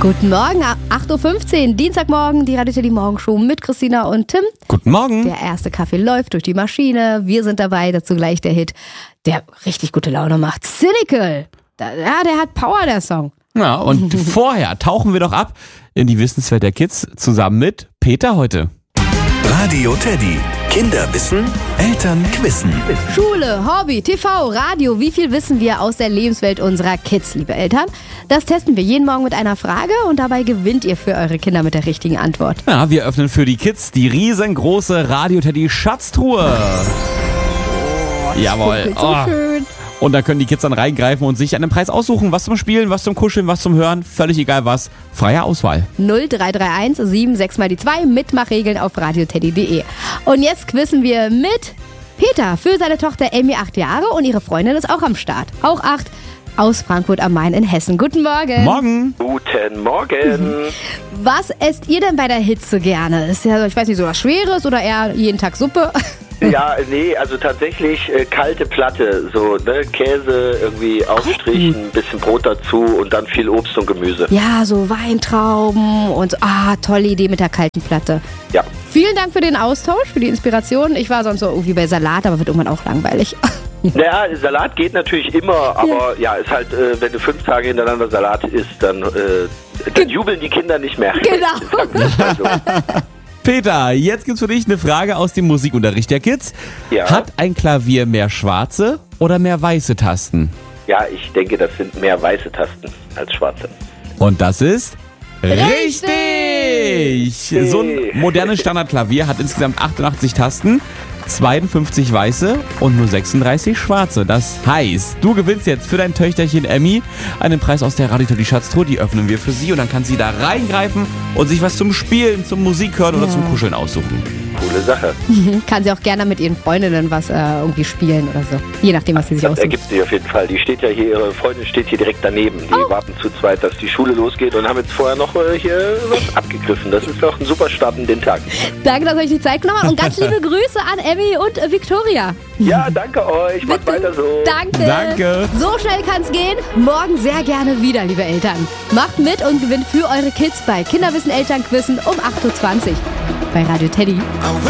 Guten Morgen, 8.15 Uhr, Dienstagmorgen, die Radio Teddy Morgenshow mit Christina und Tim. Guten Morgen. Der erste Kaffee läuft durch die Maschine. Wir sind dabei, dazu gleich der Hit, der richtig gute Laune macht. Cynical. Der hat Power, der Song. Ja, und vorher tauchen wir doch ab in die Wissenswelt der Kids zusammen mit Peter heute. Radio Teddy. Kinder wissen, Eltern quissen. Schule, Hobby, TV, Radio. Wie viel wissen wir aus der Lebenswelt unserer Kids, liebe Eltern? Das testen wir jeden Morgen mit einer Frage und dabei gewinnt ihr für eure Kinder mit der richtigen Antwort. Ja, wir öffnen für die Kids die riesengroße Radio Teddy Schatztruhe. Jawohl. So schön. Und da können die Kids dann reingreifen und sich einen Preis aussuchen. Was zum Spielen, was zum Kuscheln, was zum Hören. Völlig egal was. Freie Auswahl. 0331 76 mal die 2. Mitmachregeln auf radioteddy.de. Und jetzt quizzen wir mit Peter für seine Tochter Amy, 8 Jahre. Und ihre Freundin ist auch am Start. Auch 8 aus Frankfurt am Main in Hessen. Guten Morgen. Morgen. Guten Morgen. Was esst ihr denn bei der Hitze gerne? Ist ja, ich weiß nicht, so was Schweres oder eher jeden Tag Suppe? Ja, nee, also tatsächlich kalte Platte, so ne, Käse irgendwie aufstrichen, ein bisschen Brot dazu und dann viel Obst und Gemüse. Ja, so Weintrauben und so. Tolle Idee mit der kalten Platte. Ja. Vielen Dank für den Austausch, für die Inspiration. Ich war sonst so irgendwie bei Salat, aber wird irgendwann auch langweilig. Naja, Salat geht natürlich immer, aber ja, ist halt, wenn du 5 Tage hintereinander Salat isst, dann jubeln die Kinder nicht mehr. Genau. Peter, jetzt gibt's für dich eine Frage aus dem Musikunterricht der Kids. Ja. Hat ein Klavier mehr schwarze oder mehr weiße Tasten? Ja, ich denke, das sind mehr weiße Tasten als schwarze. Und das ist richtig! Hey. So ein modernes Standardklavier hat insgesamt 88 Tasten, 52 weiße und nur 36 schwarze. Das heißt, du gewinnst jetzt für dein Töchterchen Emmy einen Preis aus der Radio Teddy Schatztruhe. Die öffnen wir für sie und dann kann sie da reingreifen und sich was zum Spielen, zum Musik hören oder zum Kuscheln aussuchen. Coole Sache. Kann sie auch gerne mit ihren Freundinnen was irgendwie spielen oder so. Je nachdem, was sie sich Das aussucht. ergibt sich auf jeden Fall. Die steht ja hier, ihre Freundin steht hier direkt daneben. Die warten zu zweit, dass die Schule losgeht und haben jetzt vorher noch hier was abgegriffen. Das ist doch ein super Start in den Tag. Danke, dass ihr euch die Zeit genommen habt und ganz liebe Grüße an Emmy und Victoria. Ja, danke euch. Macht weiter so. Danke. Danke. So schnell kann's gehen. Morgen sehr gerne wieder, liebe Eltern. Macht mit und gewinnt für eure Kids bei Kinderwissen Elternquizzen um 8.20 Uhr bei Radio Teddy.